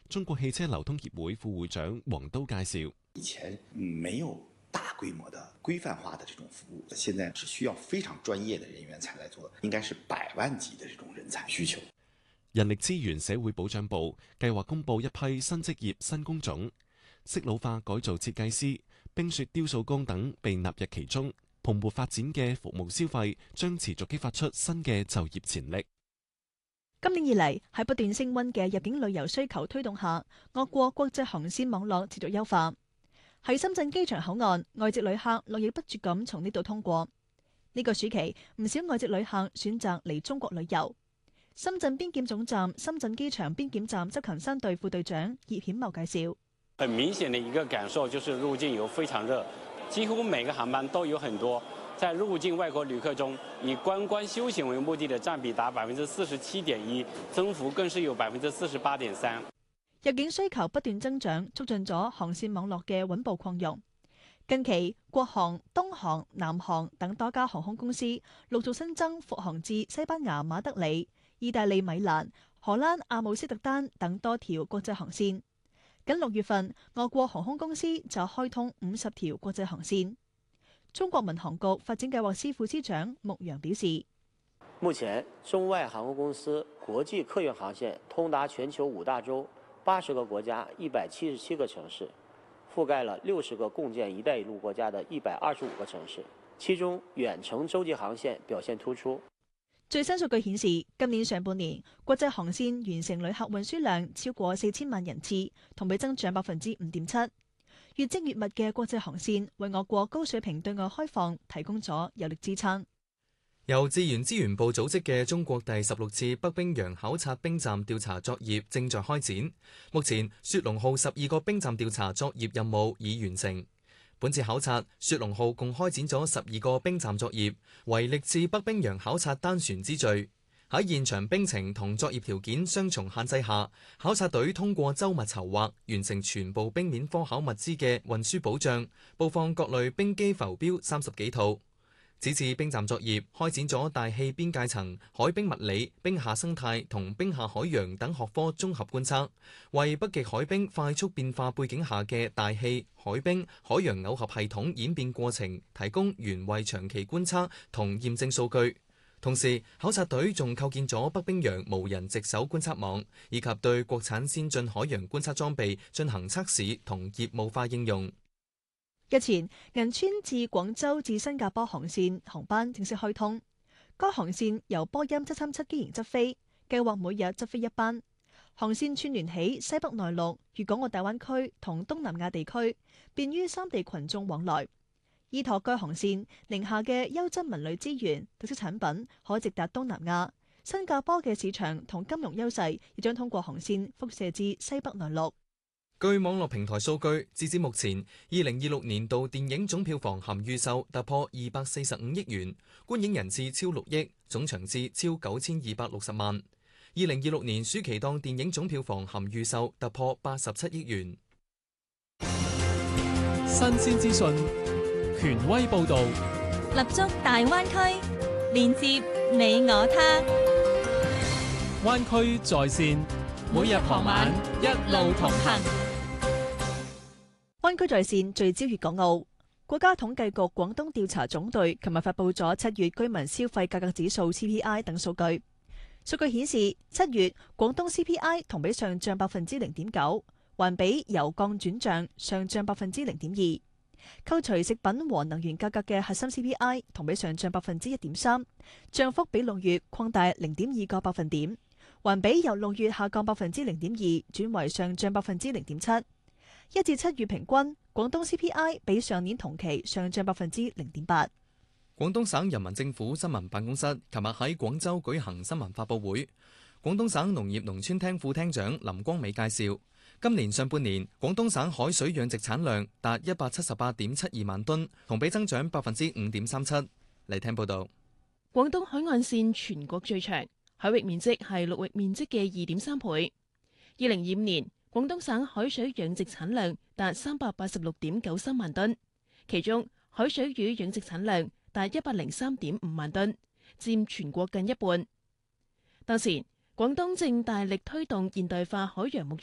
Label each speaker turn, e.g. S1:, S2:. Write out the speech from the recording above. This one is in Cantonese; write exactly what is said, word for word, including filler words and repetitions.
S1: 中國汽車流通協會副會長黃都介紹：
S2: 以前沒有大規模的規範化的這種服務，現在是需要非常專業的人員才來做，應該是百萬級的這種人才需求。
S1: 人力資源社會保障部計劃公布一批新職業新工種，適老化改造設計師、冰雪雕塑工等被納入其中。蓬勃發展嘅服務消費將持續激發出新嘅就業潛力。
S3: 今年以嚟，喺不斷升溫嘅入境旅遊需求推動下，我國國際航線網絡持續優化。喺深圳機場口岸，外籍旅客絡繹不絕咁從呢度通過。呢個暑期，唔少外籍旅客選擇嚟中國旅遊。深圳邊檢總站深圳機場邊檢站執勤三隊副隊長葉顯茂介紹：
S4: 很明顯的一個感受就是入境遊非常熱，幾乎每個航班都有很多。在入境外國旅客中，以觀光休閒為目的的佔比達百分之四十七點一，增幅更是有百分之四十八點三。
S3: 入境需求不斷增長，促進咗航線網絡嘅穩步擴容。近期，國航、東航、南航等多家航空公司陸續新增復航至西班牙馬德里、意大利米蘭、荷蘭阿姆斯特丹等多條國際航線。僅六月份，我國航空公司就開通五十條國際航線。中國民航局發展計劃司副司長穆陽表示，
S5: 目前中外航空公司國際客運航線通達全球五大洲、八十個國家、一百七十七個城市，覆蓋了六十個共建“一帶一路”國家的一百二十五個城市，其中遠程洲際航線表現突出。
S3: 最新數據顯示，今年上半年國際航線完成旅客運輸量超過四千萬人次，同比增長百分之五點七。越積越密嘅國際航線為我國高水平對外開放提供咗有力支撐。
S6: 由自然資源部組織嘅中國第十六次北冰洋考察冰站調查作業正在開展，目前雪龍號十二個冰站調查作業任務已完成。本次考察，雪龍號共開展咗十二個冰站作業，為歷次北冰洋考察單船之最。喺現場冰情同作業條件雙重限制下，考察隊通過周密籌劃，完成全部冰面科考物資嘅運輸保障，布放各類冰機浮標三十幾套。此次冰站作業開展咗大氣邊界層、海冰物理、冰下生態同冰下海洋等學科綜合觀測，為北極海冰快速變化背景下嘅大氣、海冰、海洋耦合系統演變過程提供原位長期觀測同驗證數據。同時，考察隊仲構建咗北冰洋無人值守觀測網，以及對國產先進海洋觀測裝備進行測試同業務化應用。
S3: 日前，銀川至廣州至新加坡航線航班正式開通。該航線由波音七三七機型執飛，計劃每日執飛一班。航線串聯起西北內陸、粵港澳大灣區同東南亞地區，便於三地群眾往來。依託該航線，寧夏嘅優質文旅資源、特色產品可直達東南亞。新加坡嘅市場同金融優勢，亦將通過航線輻射至西北內陸。
S6: 據網絡平台數據，截至目前，二零二六年度電影總票房含預售突破二百四十五億元，觀影人次超六億，總場次超九千二百六十萬。二零二六年暑期檔電影總票房含預售突破八十七億元。
S7: 新鮮資訊，權威報導，
S8: 立足大灣區，連接你我他。
S7: 灣區在線，每日傍晚一路同行。
S3: 灣區在線聚焦粵港澳。國家統計局廣東調查總隊琴日發布咗七月居民消費價格指數 C P I 等數據。數據顯示，七月廣東 C P I 同比上漲百分之零點九，環比由降轉漲，上漲百分之零點二。扣除食品和能源價格嘅核心 C P I 同比上漲百分之一點三，漲幅比六月擴大零點二個百分點，環比由六月下降百分之零點二，轉為上漲百分之零點七。一至七月平均，廣東 C P I 比上年同期上漲百分之零點八。
S6: 廣東省人民政府新聞辦公室琴日喺廣州舉行新聞發佈會，廣東省農業農村廳副廳長林光美介紹，今年上半年廣東省海水養殖產量達一百七十八點七二萬噸，同比增長百分之五點三七。嚟聽報道。
S9: 廣東海岸線全國最長，海域面積係陸域面積嘅二點三倍。二零二五年，廣東省海水養殖產量達三百八十六點九三萬噸，其中海水魚養殖產量達一百零三點五萬噸，佔全國近一半。當前，廣東正大力推動現代化海洋牧